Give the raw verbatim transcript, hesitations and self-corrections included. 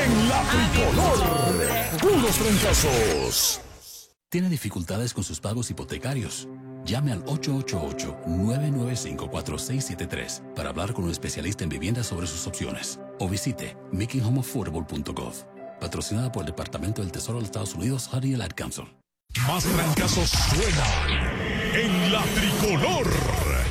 En la Tricolor, puros trancazos. ¿Tiene dificultades con sus pagos hipotecarios? Llame al ocho ocho ocho, nueve nueve cinco, cuatro seis siete tres para hablar con un especialista en vivienda sobre sus opciones. O visite making home affordable punto gov. Patrocinada por el Departamento del Tesoro de los Estados Unidos, Honey and Ad Council. Más trancazos suenan en la Tricolor.